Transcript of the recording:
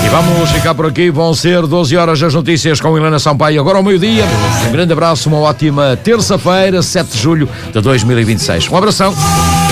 E vamos ficar por aqui, vão ser 12 horas as notícias com Helena Sampaio, agora ao meio-dia. Um grande abraço, uma ótima terça-feira, 7 de julho de 2026. Um abração.